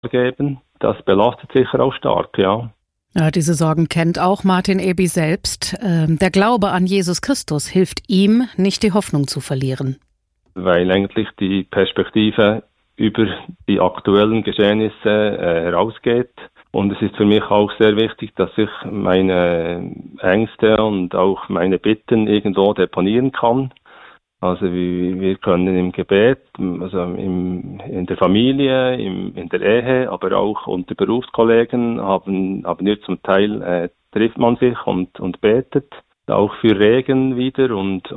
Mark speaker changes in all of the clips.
Speaker 1: geben. Das belastet sicher auch stark, ja.
Speaker 2: Ja, diese Sorgen kennt auch Martin Eby selbst. Der Glaube an Jesus Christus hilft ihm, nicht die Hoffnung zu verlieren.
Speaker 1: Weil eigentlich die Perspektive über die aktuellen Geschehnisse herausgeht. Und es ist für mich auch sehr wichtig, dass ich meine Ängste und auch meine Bitten irgendwo deponieren kann. Also wir können im Gebet, also in der Familie, in der Ehe, aber auch unter Berufskollegen haben wir zum Teil trifft man sich und betet. Auch für Regen wieder und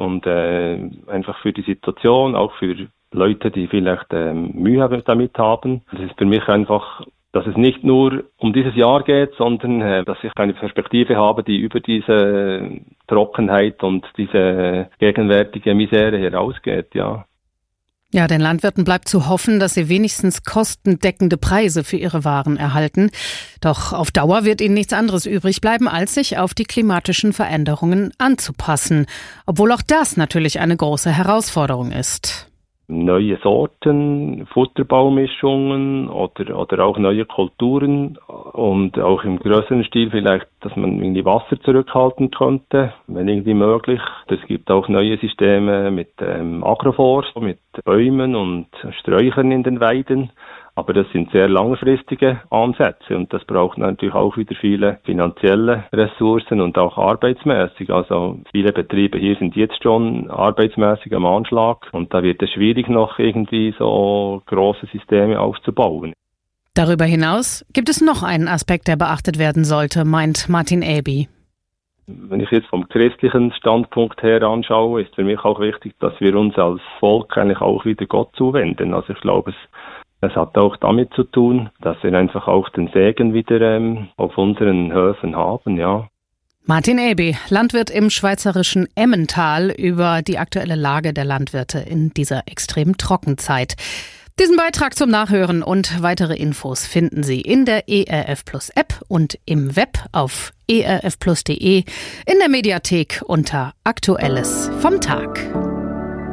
Speaker 1: einfach für die Situation, auch für Leute, die vielleicht Mühe damit haben. Das ist für mich einfach, dass es nicht nur um dieses Jahr geht, sondern dass ich eine Perspektive habe, die über diese Trockenheit und diese gegenwärtige Misere herausgeht, ja.
Speaker 2: Ja, den Landwirten bleibt zu hoffen, dass sie wenigstens kostendeckende Preise für ihre Waren erhalten. Doch auf Dauer wird ihnen nichts anderes übrig bleiben, als sich auf die klimatischen Veränderungen anzupassen. Obwohl auch das natürlich eine große Herausforderung ist.
Speaker 1: Neue Sorten, Futterbaumumischungen oder auch neue Kulturen und auch im größeren Stil vielleicht, dass man irgendwie Wasser zurückhalten könnte, wenn irgendwie möglich. Es gibt auch neue Systeme mit Agroforst, mit Bäumen und Sträuchern in den Weiden. Aber das sind sehr langfristige Ansätze und das braucht natürlich auch wieder viele finanzielle Ressourcen und auch arbeitsmäßig. Also viele Betriebe hier sind jetzt schon arbeitsmäßig am Anschlag und da wird es schwierig, noch irgendwie so große Systeme aufzubauen.
Speaker 2: Darüber hinaus gibt es noch einen Aspekt, der beachtet werden sollte, meint Martin Eby.
Speaker 1: Wenn ich jetzt vom christlichen Standpunkt her anschaue, ist für mich auch wichtig, dass wir uns als Volk eigentlich auch wieder Gott zuwenden. Also ich glaube, es hat auch damit zu tun, dass wir einfach auch den Segen wieder auf unseren Höfen haben, ja.
Speaker 2: Martin Eby, Landwirt im schweizerischen Emmental, über die aktuelle Lage der Landwirte in dieser extrem Trockenzeit. Diesen Beitrag zum Nachhören und weitere Infos finden Sie in der ERF Plus App und im Web auf erfplus.de, in der Mediathek unter Aktuelles vom Tag.